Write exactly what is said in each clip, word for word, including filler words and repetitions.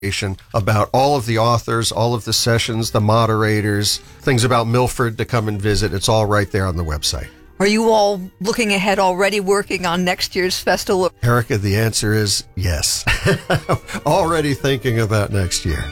about all of the authors, all of the sessions, the moderators, things about Milford to come and visit. It's all right there on the website. Are you all looking ahead already, working on next year's festival? Erica, the answer is yes. Already thinking about next year.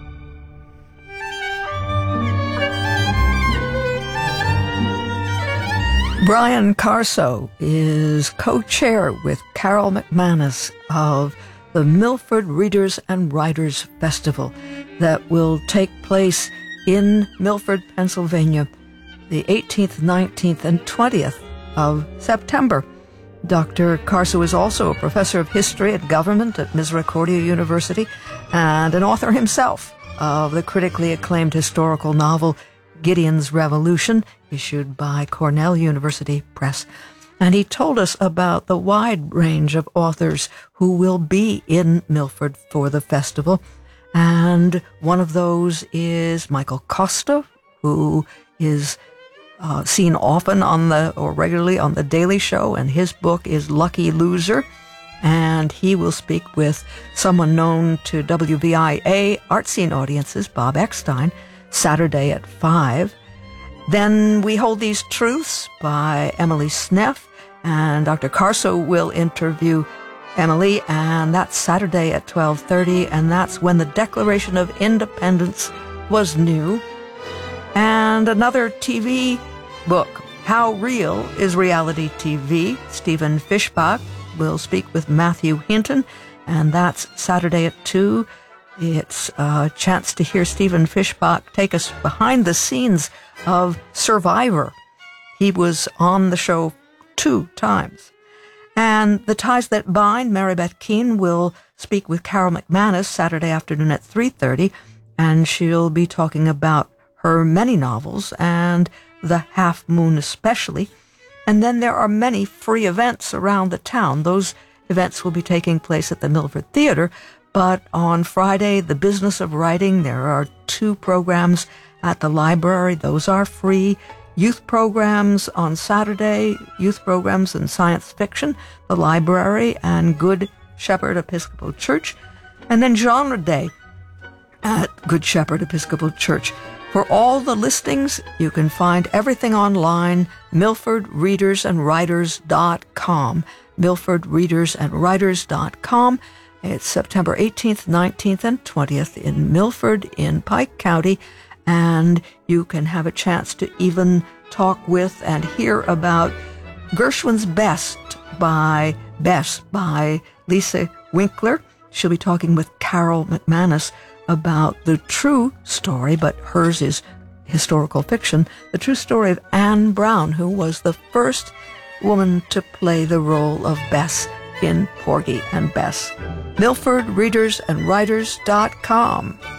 Brian Carso is co-chair with Carol McManus of the Milford Readers and Writers Festival that will take place in Milford, Pennsylvania, the eighteenth, nineteenth, and twentieth of September. Doctor Carso is also a professor of history and government at Misericordia University and an author himself of the critically acclaimed historical novel Gideon's Revolution, issued by Cornell University Press. And he told us about the wide range of authors who will be in Milford for the festival. And one of those is Michael Costa, who is uh, seen often on the, or regularly on The Daily Show, and his book is Lucky Loser. And he will speak with someone known to W V I A art scene audiences, Bob Eckstein, Saturday at five. Then We Hold These Truths by Emily Sneff, and Doctor Carso will interview Emily, and that's Saturday at twelve thirty, and that's When the Declaration of Independence Was New. And another T V book, How Real is Reality T V? Stephen Fishbach will speak with Matthew Hinton, and that's Saturday at two. It's a chance to hear Stephen Fishbach take us behind the scenes of Survivor. He was on the show two times. And The Ties That Bind, Mary Beth Keane will speak with Carol McManus Saturday afternoon at three thirty, and she'll be talking about her many novels and The Half Moon especially. And then there are many free events around the town. Those events will be taking place at the Milford Theater. But on Friday, The Business of Writing, there are two programs at the library. Those are free. Youth programs on Saturday, youth programs in science fiction, the library, and Good Shepherd Episcopal Church. And then Genre Day at Good Shepherd Episcopal Church. For all the listings, you can find everything online, milford readers and writers dot com, milford readers and writers dot com. It's September eighteenth, nineteenth, and twentieth in Milford in Pike County, and you can have a chance to even talk with and hear about Gershwin's Best by Bess by Lisa Winkler. She'll be talking with Carol McManus about the true story, but hers is historical fiction, the true story of Anne Brown, who was the first woman to play the role of Bess in Porgy and Bess. milford readers and writers dot com.